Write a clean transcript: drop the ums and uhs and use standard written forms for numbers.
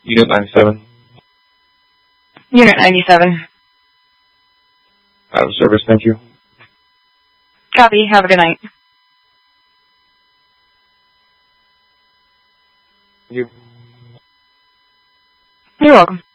Unit 97. Unit 97. Out of service, thank you. Copy. Have a good night. You. You're welcome.